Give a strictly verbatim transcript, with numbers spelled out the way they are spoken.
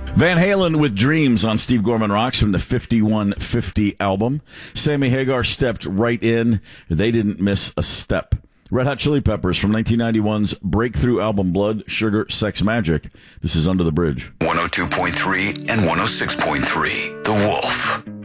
Van Halen with Dreams on Steve Gorman Rocks from the fifty-one fifty album. Sammy Hagar stepped right in. They didn't miss a step. Red Hot Chili Peppers from nineteen ninety-one's breakthrough album Blood, Sugar, Sex, Magic. This is Under the Bridge. one oh two point three and one oh six point three, The Wolf.